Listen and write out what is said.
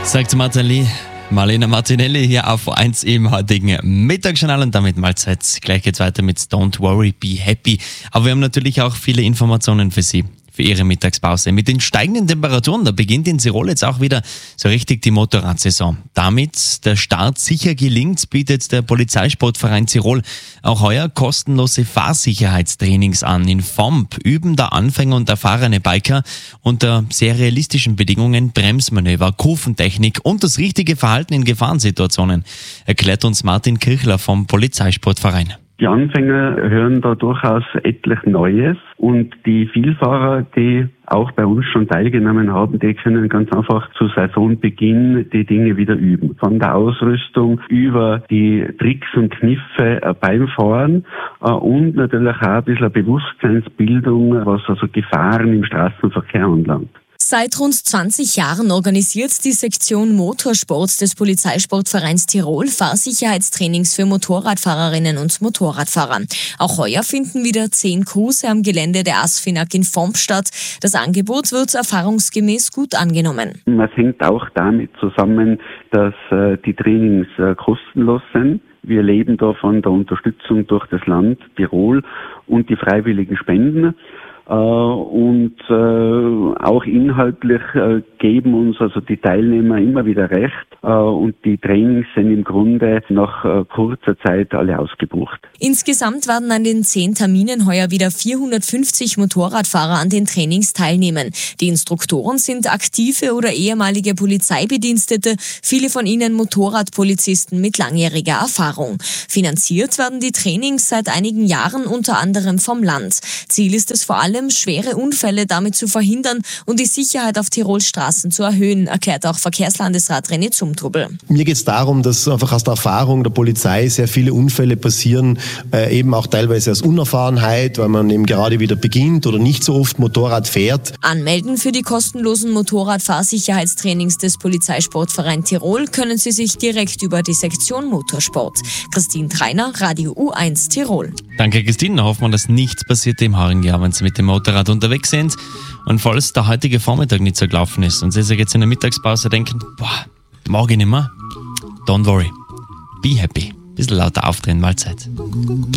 sagt Marlena Martinelli hier auf 1 im heutigen Mittagsjournal und damit Mahlzeit. Gleich geht's weiter mit Don't Worry, Be Happy. Aber wir haben natürlich auch viele Informationen für Sie, für Ihre Mittagspause. Mit den steigenden Temperaturen, da beginnt in Tirol jetzt auch wieder so richtig die Motorradsaison. Damit der Start sicher gelingt, bietet der Polizeisportverein Tirol auch heuer kostenlose Fahrsicherheitstrainings an. In Fomp üben da Anfänger und erfahrene Biker unter sehr realistischen Bedingungen Bremsmanöver, Kurventechnik und das richtige Verhalten in Gefahrensituationen, erklärt uns Martin Kirchler vom Polizeisportverein. Die Anfänger hören da durchaus etlich Neues und die Vielfahrer, die auch bei uns schon teilgenommen haben, die können ganz einfach zu Saisonbeginn die Dinge wieder üben. Von der Ausrüstung über die Tricks und Kniffe beim Fahren und natürlich auch ein bisschen Bewusstseinsbildung, was also Gefahren im Straßenverkehr anlangt. Seit rund 20 Jahren organisiert die Sektion Motorsport des Polizeisportvereins Tirol Fahrsicherheitstrainings für Motorradfahrerinnen und Motorradfahrer. Auch heuer finden wieder 10 Kurse am Gelände der ASFINAG in Fomp statt. Das Angebot wird erfahrungsgemäß gut angenommen. Es hängt auch damit zusammen, dass die Trainings kostenlos sind. Wir leben da von der Unterstützung durch das Land Tirol und die freiwilligen Spenden. Und auch inhaltlich geben uns also die Teilnehmer immer wieder recht und die Trainings sind im Grunde nach kurzer Zeit alle ausgebucht. Insgesamt werden an den 10 Terminen heuer wieder 450 Motorradfahrer an den Trainings teilnehmen. Die Instruktoren sind aktive oder ehemalige Polizeibedienstete, viele von ihnen Motorradpolizisten mit langjähriger Erfahrung. Finanziert werden die Trainings seit einigen Jahren unter anderem vom Land. Ziel ist es vor allem, schwere Unfälle damit zu verhindern und die Sicherheit auf Tirols Straßen zu erhöhen, erklärt auch Verkehrslandesrat René Zumtrubel. Mir geht es darum, dass einfach aus der Erfahrung der Polizei sehr viele Unfälle passieren, eben auch teilweise aus Unerfahrenheit, weil man eben gerade wieder beginnt oder nicht so oft Motorrad fährt. Anmelden für die kostenlosen Motorradfahrsicherheitstrainings des Polizeisportverein Tirol können Sie sich direkt über die Sektion Motorsport. Christine Treiner, Radio U1 Tirol. Danke Christine, hoffen wir, dass nichts passiert im heurigen Jahr, wenn Sie mit dem Motorrad unterwegs sind. Und falls der heutige Vormittag nicht so gelaufen ist und Sie sich jetzt in der Mittagspause denken, morgen nicht mehr, don't worry, be happy. Bisschen lauter aufdrehen, Mahlzeit.